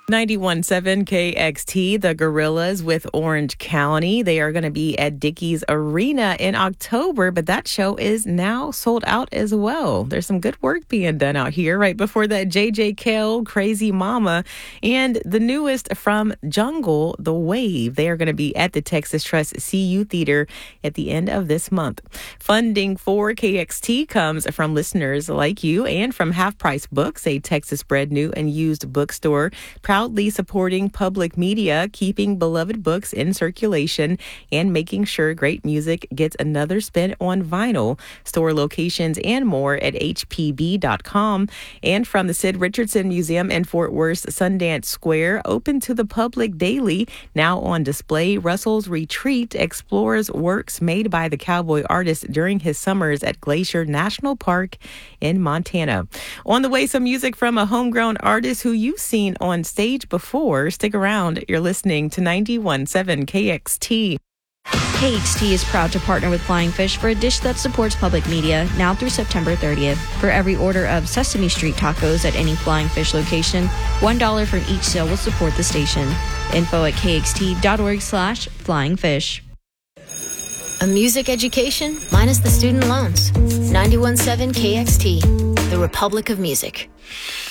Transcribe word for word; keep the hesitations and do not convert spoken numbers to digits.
ninety-one point seven K X T, the Gorillas with Orange County. They are going to be at Dickies Arena in October, but that show is now sold out as well. There's some good work being done out here. Right before that, J J Cale, Crazy Mama, and the newest from Jungle, The Wave. They are going to be at the Texas Trust C U Theater at the end of this month. Funding for K X T comes from listeners like you and from Half Price Books, a Texas-bred new and used bookstore, proudly supporting public media, keeping beloved books in circulation, and making sure great music gets another spin on vinyl. Store locations and more at H P B dot com. And from the Sid Richardson Museum in Fort Worth's Sundance Square, open to the public daily, now on display, Russell's Retreat explores works made by the cowboy artist during his summers at Glacier National Park in Montana. On the way, some music from a homegrown artist who you've seen on stage before. Stick around. You're listening to ninety-one point seven K X T. K X T is proud to partner with Flying Fish for a dish that supports public media now through September thirtieth. For every order of Sesame Street tacos at any Flying Fish location, one dollar from each sale will support the station. Info at kxt.org slash flying fish. A music education minus the student loans. ninety-one point seven K X T, the Republic of Music.